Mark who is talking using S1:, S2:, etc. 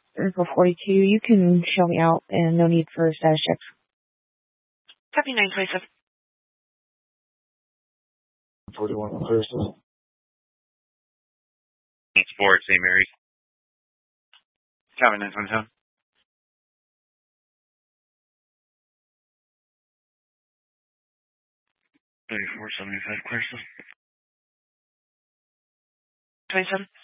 S1: Vehicle 42, you can show me out and no need for status checks.
S2: Copy 927.
S3: 41 Thursday.
S4: Sports, St. Mary's.
S5: Copy 927.
S4: 3475 Clarksville.
S2: 27.